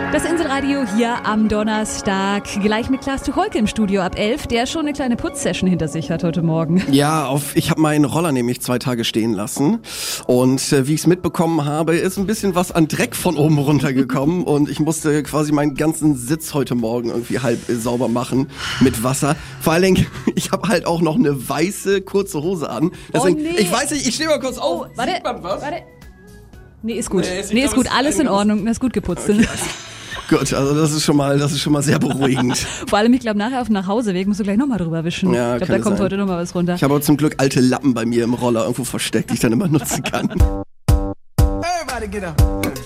Das Inselradio hier am Donnerstag. Gleich mit Klaas Tucholke im Studio ab 11, der schon eine kleine Putzsession hinter sich hat heute Morgen. Ja, ich habe meinen Roller nämlich 2 Tage stehen lassen. Und wie ich es mitbekommen habe, ist ein bisschen was an Dreck von oben runtergekommen. Und ich musste quasi meinen ganzen Sitz heute Morgen irgendwie halb sauber machen mit Wasser. Vor allen Dingen, ich habe halt auch noch eine weiße kurze Hose an. Deswegen, nee. Ich weiß nicht, ich stehe mal kurz auf. Warte, Sieht man was? Warte. Nee, ist gut. Nee, Ist gut. Alles in Ordnung. Das ist gut geputzt. Okay. Gut, also das ist schon mal sehr beruhigend. Vor allem, ich glaube, nachher auf dem Nachhauseweg musst du gleich nochmal drüber wischen. Ja, ich glaube, da kommt heute nochmal was runter. Ich habe aber zum Glück alte Lappen bei mir im Roller irgendwo versteckt, die ich dann immer nutzen kann. Everybody get up.